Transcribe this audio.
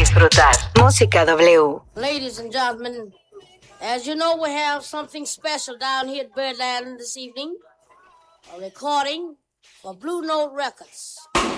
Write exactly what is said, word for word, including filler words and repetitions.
disfrutar. Música W. Ladies and gentlemen, as you know, we have something special down here at Birdland this evening. A recording for Blue Note Records.